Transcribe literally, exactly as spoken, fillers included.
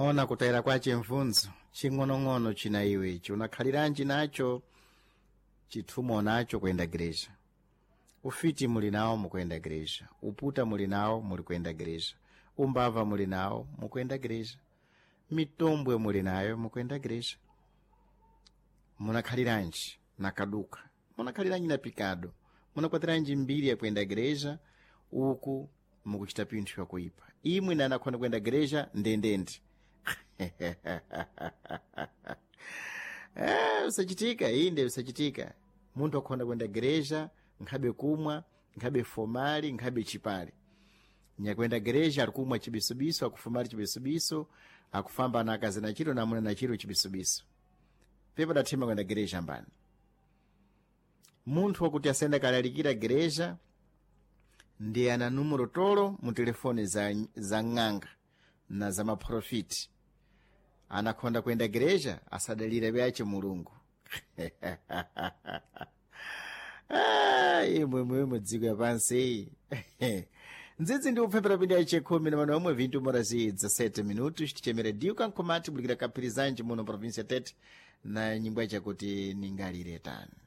ona kutayira kwache mvunzo ching'onong'ono china iwe chiunakhaliranji nacho chithumo nacho kwenda gereja. Ufiti muli nawo mukwenda gereja, uputa muli nawo muli kwenda gereja, umbava muli nawo mukwenda gereja, mitombwe muli nayo mukwenda gereja. Munakhaliranji na kaduka, munakhaliranji na pikado, munakwatiranji mbiri ya kwenda gereja, uku mukuchita pinthu ya kuipa. Imwe na anakhona kwenda gereja ndendende. Eh, usachitika, inde usachitika. Muntu akhona kwenda gereja, nkhabe kumwa, nkhabe fomali, nkhabe chipali. Nyakwenda gereja alikumwa chibisubiso, akufumali chibisubiso, akufamba na akazi na chiro na muna na chiro chibisubiso. Pepa datima kwenda gereja mbani. Muntu wakuti asenda kalalikira gereja, ndiye ana numero tolo mu telefoni za, za ng'anga na za maprofiti. Anakonda kwenda gereja asadalira byache mulungu. Ai mwe mwe dziko ya pansi. Nzizi ndi upempera pindi ya chekumi na manu omwe vintu morazi za sete minutos tichemere diu kankomati bulikira kapirizanji muno provincia Tete na nyimbo yache kuti ningalire tani.